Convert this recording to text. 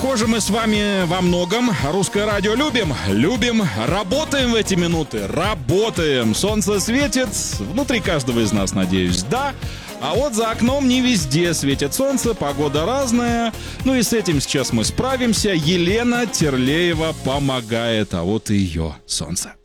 похожи мы с вами во многом. Русское радио любим, работаем в эти минуты, работаем. Солнце светит, внутри каждого из нас, надеюсь, да. А вот за окном не везде светит солнце, погода разная. Ну и с этим сейчас мы справимся. Елена Терлеева помогает, а вот и ее солнце.